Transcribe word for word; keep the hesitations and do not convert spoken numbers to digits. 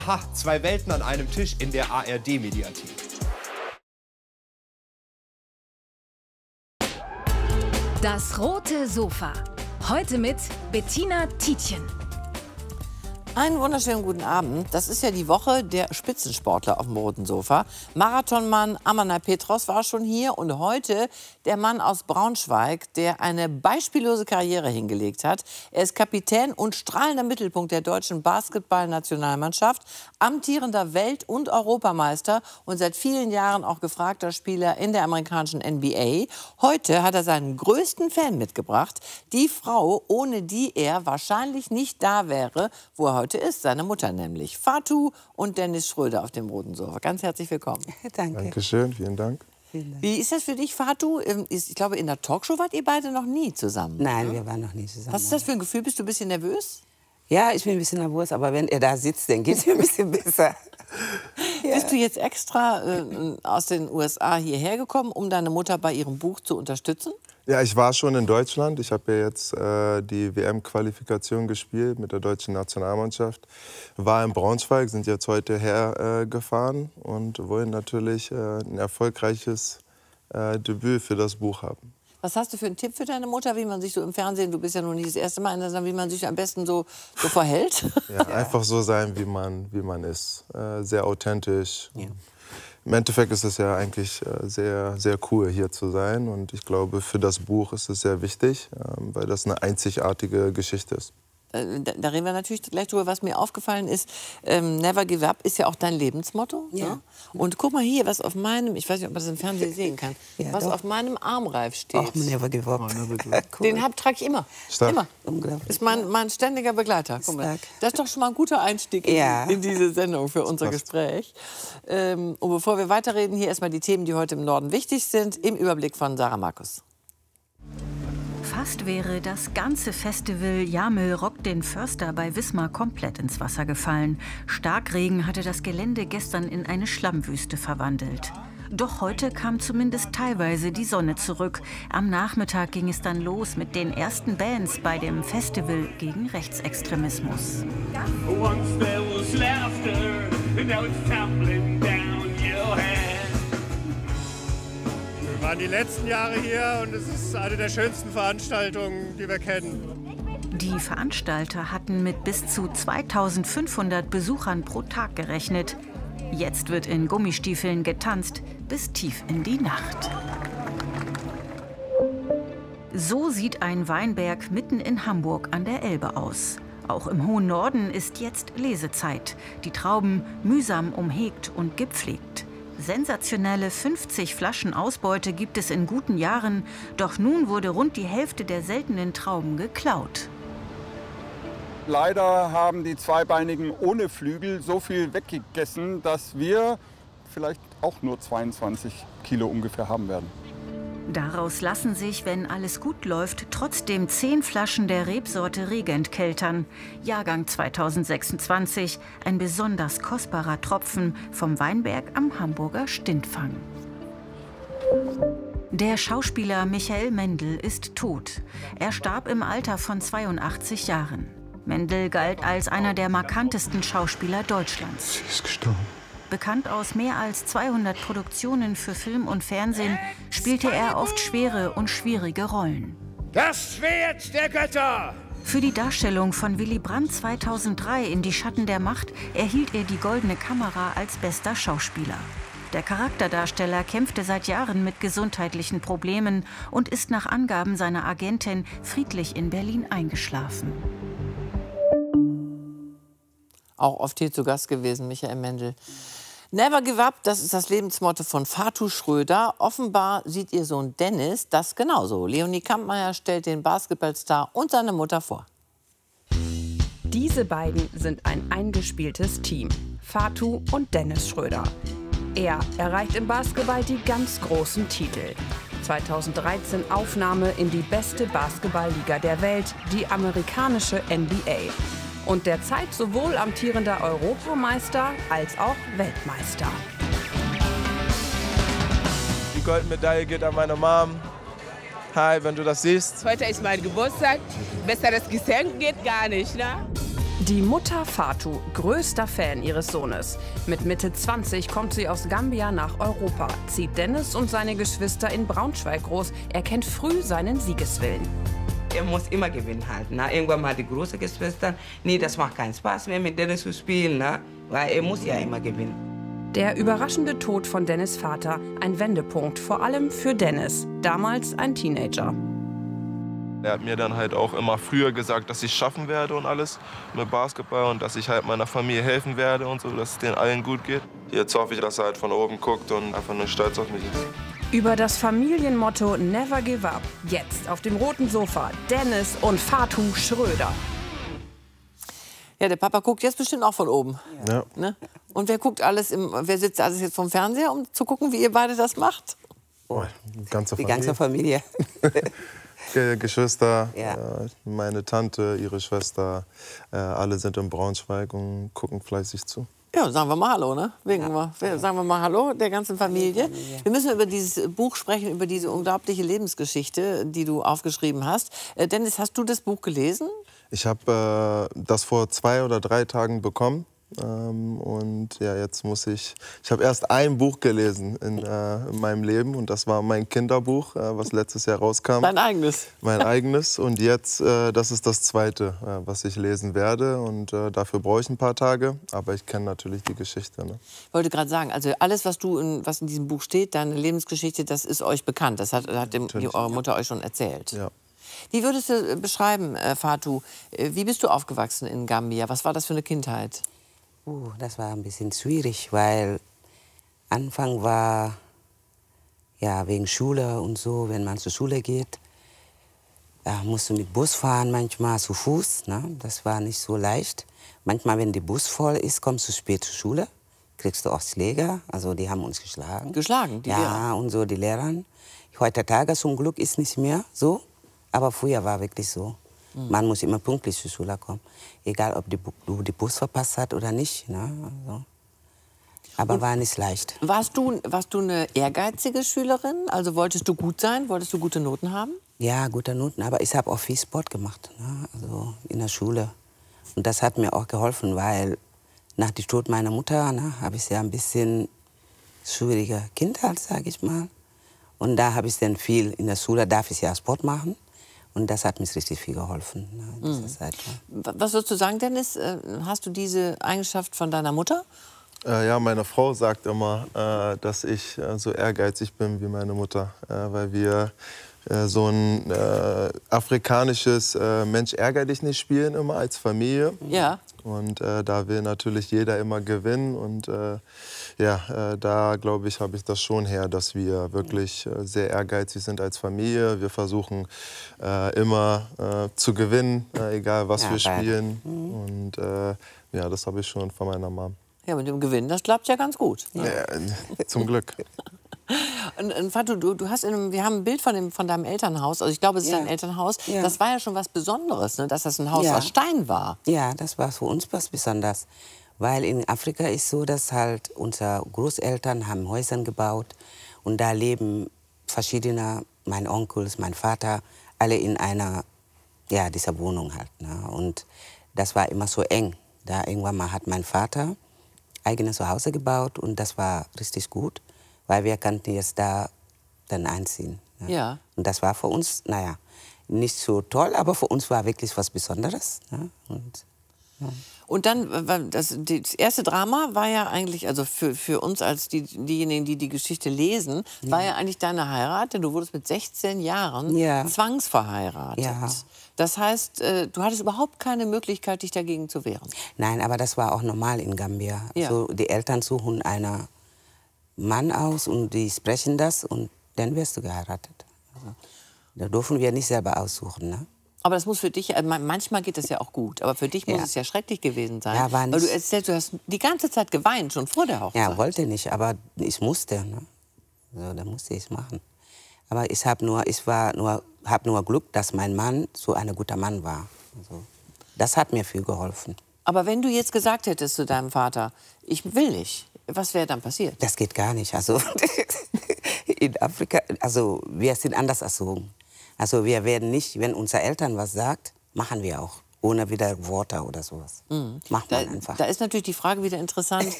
Ha, zwei Welten an einem Tisch in der A R D-Mediathek. Das rote Sofa. Heute mit Bettina Tietjen. Einen wunderschönen guten Abend. Das ist ja die Woche der Spitzensportler auf dem roten Sofa. Marathonmann Amanal Petros war schon hier und heute der Mann aus Braunschweig, der eine beispiellose Karriere hingelegt hat. Er ist Kapitän und strahlender Mittelpunkt der deutschen Basketballnationalmannschaft, amtierender Welt- und Europameister und seit vielen Jahren auch gefragter Spieler in der amerikanischen N B A. Heute hat er seinen größten Fan mitgebracht, die Frau, ohne die er wahrscheinlich nicht da wäre, wo er heute ist, seine Mutter nämlich. Fatou und Dennis Schröder auf dem roten Sofa. Ganz herzlich willkommen. Danke. Dankeschön, vielen Dank. Vielen Dank. Wie ist das für dich, Fatou? Ich glaube, in der Talkshow wart ihr beide noch nie zusammen. Nein, ne? wir waren noch nie zusammen. Was ist das für ein Gefühl? Bist du ein bisschen nervös? Ja, ich bin ein bisschen nervös, aber wenn er da sitzt, dann geht es mir ein bisschen besser. Ja. Bist du jetzt extra äh, aus den U S A hierher gekommen, um deine Mutter bei ihrem Buch zu unterstützen? Ja, ich war schon in Deutschland. Ich habe ja jetzt äh, die W M-Qualifikation gespielt mit der deutschen Nationalmannschaft. War in Braunschweig, sind jetzt heute hergefahren äh, und wollen natürlich äh, ein erfolgreiches äh, Debüt für das Buch haben. Was hast du für einen Tipp für deine Mutter, wie man sich so im Fernsehen, du bist ja noch nicht das erste Mal in der Sendung, wie man sich am besten so, so verhält? Ja, einfach so sein, wie man, wie man ist. Äh, sehr authentisch. Ja. Im Endeffekt ist es ja eigentlich äh, sehr, sehr cool, hier zu sein. Und ich glaube, für das Buch ist es sehr wichtig, äh, weil das eine einzigartige Geschichte ist. Da, da reden wir natürlich gleich drüber. Was mir aufgefallen ist, ähm, Never Give Up ist ja auch dein Lebensmotto. Ja. Ne? Und guck mal hier, was auf meinem, ich weiß nicht, ob man das im Fernsehen sehen kann, Ja, was doch. auf meinem Armreif steht. Ach, never give up. Oh, never give up. Cool. Den hab, trage ich immer. Stark. Immer. Unglaublich. Ist mein, mein ständiger Begleiter. Guck mal. Stark. Das ist doch schon mal ein guter Einstieg Ja. in, in diese Sendung für unser Passt. Gespräch. Ähm, und bevor wir weiterreden, hier erstmal die Themen, die heute im Norden wichtig sind, im Überblick von Sarah Markus. Fast wäre das ganze Festival Jamel Rock den Förster bei Wismar komplett ins Wasser gefallen. Starkregen hatte das Gelände gestern in eine Schlammwüste verwandelt. Doch heute kam zumindest teilweise die Sonne zurück. Am Nachmittag ging es dann los mit den ersten Bands bei dem Festival gegen Rechtsextremismus. Once there was laughter, and now it's tumbling down your head. Wir waren die letzten Jahre hier und es ist eine der schönsten Veranstaltungen, die wir kennen. Die Veranstalter hatten mit bis zu zweitausendfünfhundert Besuchern pro Tag gerechnet. Jetzt wird in Gummistiefeln getanzt bis tief in die Nacht. So sieht ein Weinberg mitten in Hamburg an der Elbe aus. Auch im hohen Norden ist jetzt Lesezeit. Die Trauben mühsam umhegt und gepflegt. Sensationelle fünfzig Flaschen Ausbeute gibt es in guten Jahren. Doch nun wurde rund die Hälfte der seltenen Trauben geklaut. Leider haben die Zweibeinigen ohne Flügel so viel weggegessen, dass wir vielleicht auch nur zweiundzwanzig Kilo ungefähr haben werden. Daraus lassen sich, wenn alles gut läuft, trotzdem zehn Flaschen der Rebsorte Regent keltern. Jahrgang zweitausendsechsundzwanzig, ein besonders kostbarer Tropfen vom Weinberg am Hamburger Stintfang. Der Schauspieler Michael Mendl ist tot. Er starb im Alter von zweiundachtzig Jahren. Mendl galt als einer der markantesten Schauspieler Deutschlands. Sie ist gestorben. Bekannt aus mehr als zweihundert Produktionen für Film und Fernsehen, spielte er oft schwere und schwierige Rollen. Das Schwert der Götter! Für die Darstellung von Willy Brandt zweitausenddrei in Die Schatten der Macht erhielt er die Goldene Kamera als bester Schauspieler. Der Charakterdarsteller kämpfte seit Jahren mit gesundheitlichen Problemen und ist nach Angaben seiner Agentin friedlich in Berlin eingeschlafen. Auch oft hier zu Gast gewesen, Michael Mendl. Never give up, das ist das Lebensmotto von Fatou Schröder. Offenbar sieht ihr Sohn Dennis das genauso. Leonie Kampmeier stellt den Basketballstar und seine Mutter vor. Diese beiden sind ein eingespieltes Team. Fatou und Dennis Schröder. Er erreicht im Basketball die ganz großen Titel. zweitausenddreizehn Aufnahme in die beste Basketballliga der Welt, die amerikanische N B A. Und derzeit sowohl amtierender Europameister als auch Weltmeister. Die Goldmedaille geht an meine Mom. Hi, wenn du das siehst. Heute ist mein Geburtstag. Besseres Geschenk geht gar nicht, ne? Die Mutter Fatou, größter Fan ihres Sohnes. Mit Mitte zwanzig kommt sie aus Gambia nach Europa, zieht Dennis und seine Geschwister in Braunschweig groß. Er kennt früh seinen Siegeswillen. Er muss immer gewinnen halt. Na, irgendwann mal die große Geschwister, nee, das macht keinen Spaß mehr mit Dennis zu spielen, na, weil er muss ja immer gewinnen. Der überraschende Tod von Dennis' Vater, ein Wendepunkt, vor allem für Dennis, damals ein Teenager. Er hat mir dann halt auch immer früher gesagt, dass ich schaffen werde und alles mit Basketball und dass ich halt meiner Familie helfen werde und so, dass es denen allen gut geht. Jetzt hoffe ich, dass er halt von oben guckt und einfach nur stolz auf mich ist. Über das Familienmotto Never Give Up. Jetzt auf dem roten Sofa Dennis und Fatou Schröder. Ja, der Papa guckt jetzt bestimmt auch von oben. Ja. Ne? Und wer guckt alles im, wer sitzt alles jetzt vom Fernseher, um zu gucken, wie ihr beide das macht? Oh, die ganze Die Familie. ganze Familie. Ge- Geschwister, Ja. äh, meine Tante, ihre Schwester, äh, alle sind in Braunschweig und gucken fleißig zu. Ja, sagen wir mal Hallo, ne? Wegen Ja. wir, sagen wir mal Hallo der ganzen Familie. Familie. Wir müssen über dieses Buch sprechen, über diese unglaubliche Lebensgeschichte, die du aufgeschrieben hast. Äh, Dennis, hast du das Buch gelesen? Ich habe äh, das vor zwei oder drei Tagen bekommen. Ähm, und ja, jetzt muss ich. Ich habe erst ein Buch gelesen in, äh, in meinem Leben und das war mein Kinderbuch, äh, was letztes Jahr rauskam. Dein eigenes? Mein eigenes. Und jetzt, äh, das ist das zweite, äh, was ich lesen werde. Und äh, dafür brauche ich ein paar Tage. Aber ich kenne natürlich die Geschichte. Ne? Ich wollte gerade sagen, also alles, was, du in, was in diesem Buch steht, deine Lebensgeschichte, das ist euch bekannt. Das hat, hat dem, die, eure Mutter euch schon erzählt. Ja. Wie würdest du beschreiben, äh, Fatou, äh, wie bist du aufgewachsen in Gambia? Was war das für eine Kindheit? Uh, das war ein bisschen schwierig, weil Anfang war, ja, wegen Schule und so, wenn man zur Schule geht, ja, musst du mit Bus fahren, manchmal zu Fuß, ne? Das war nicht so leicht. Manchmal, wenn der Bus voll ist, kommst du spät zur Schule, kriegst du auch Schläger, also die haben uns geschlagen. Geschlagen, die ja, Lehrer? und so die Lehrer. Heutzutage zum Glück ist nicht mehr so, aber früher war wirklich so. Man muss immer pünktlich zur Schule kommen. Egal, ob die, du die Bus verpasst hast oder nicht. Ne? Also. Aber und war nicht leicht. Warst du, warst du eine ehrgeizige Schülerin? Also wolltest du gut sein? Wolltest du gute Noten haben? Ja, gute Noten. Aber ich habe auch viel Sport gemacht. Ne? Also in der Schule. Und das hat mir auch geholfen, weil nach dem Tod meiner Mutter ne, habe ich ja ein bisschen schwierige Kindheit, sage ich mal. Und da habe ich dann viel in der Schule, darf ich ja Sport machen. Und das hat mir richtig viel geholfen in dieser Mhm. Zeit. Was würdest du sagen, Dennis? Äh, Hast du diese Eigenschaft von deiner Mutter? Äh, ja, meine Frau sagt immer, äh, dass ich äh, so ehrgeizig bin wie meine Mutter, äh, weil wir äh, so ein äh, afrikanisches äh, Mensch ärger dich nicht spielen immer als Familie. Ja. Und äh, da will natürlich jeder immer gewinnen und äh, ja, äh, da glaube ich, habe ich das schon her, dass wir wirklich äh, sehr ehrgeizig sind als Familie. Wir versuchen äh, immer äh, zu gewinnen, äh, egal was Ja, wir beide. spielen. Und äh, ja, das habe ich schon von meiner Mom. Ja, mit dem Gewinn, das klappt ja ganz gut. Ja, zum Glück. Und, und Fatou, du, du hast in einem, wir haben ein Bild von, dem, von deinem Elternhaus. Also ich glaube, es ist Ja. dein Elternhaus. Ja. Das war ja schon was Besonderes, ne? Dass das ein Haus Ja. aus Stein war. Ja, das war für uns was Besonderes. Weil in Afrika ist so, dass halt unsere Großeltern haben Häuser gebaut und da leben verschiedene, mein Onkel, mein Vater, alle in einer, ja, dieser Wohnung halt. Ne? Und das war immer so eng. Da irgendwann mal hat mein Vater eigenes Zuhause gebaut und das war richtig gut, weil wir konnten jetzt da dann einziehen. Ne? Ja. Und das war für uns, naja, nicht so toll, aber für uns war wirklich was Besonderes. Ne? Und, ja. Und dann, äh, das, das erste Drama war ja eigentlich, also für, für uns als die, diejenigen, die die Geschichte lesen, war ja eigentlich deine Heirat, denn du wurdest mit sechzehn Jahren Ja. zwangsverheiratet. Ja. Das heißt, äh, du hattest überhaupt keine Möglichkeit, dich dagegen zu wehren. Nein, aber das war auch normal in Gambia. Ja. So, die Eltern suchen einen Mann aus und die sprechen das und dann wirst du geheiratet. Also, da dürfen wir nicht selber aussuchen. Ne? Aber das muss für dich, äh, manchmal geht das ja auch gut, aber für dich muss Ja. es ja schrecklich gewesen sein. Ja, war weil nicht- du erzählst, du hast die ganze Zeit geweint, schon vor der Hochzeit. Ja, wollte nicht, aber ich musste. Ne? So, da musste ich es machen. Aber ich habe nur, ich war nur, hab nur Glück, dass mein Mann so ein guter Mann war. Also, das hat mir viel geholfen. Aber wenn du jetzt gesagt hättest zu deinem Vater, ich will nicht, was wäre dann passiert? Das geht gar nicht. Also in Afrika, also wir sind anders erzogen. Also wir werden nicht, wenn unsere Eltern was sagt, machen wir auch. ohne wieder Worte oder sowas. Mhm. Macht da, man einfach. Da ist natürlich die Frage wieder interessant,